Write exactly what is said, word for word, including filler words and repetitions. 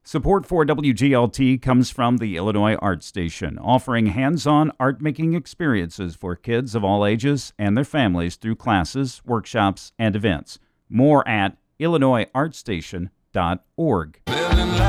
Support for W G L T comes from the Illinois Art Station, offering hands-on art-making experiences for kids of all ages and their families through classes, workshops, and events. More at illinois art station dot org.